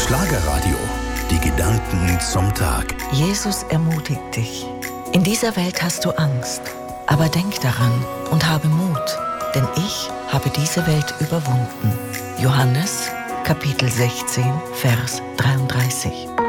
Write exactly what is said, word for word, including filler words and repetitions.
Schlagerradio. Die Gedanken zum Tag. Jesus ermutigt dich. In dieser Welt hast du Angst. Aber denk daran und habe Mut, denn ich habe diese Welt überwunden. Johannes, Kapitel sechzehn, Vers dreiunddreißig.